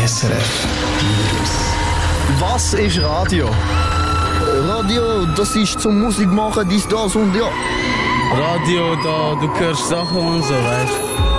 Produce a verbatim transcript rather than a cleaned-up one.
S R F News. Was ist Radio? Radio, das ist zum Musik machen, dies, das und ja. Radio, da du hörst Sachen und so, weißt du.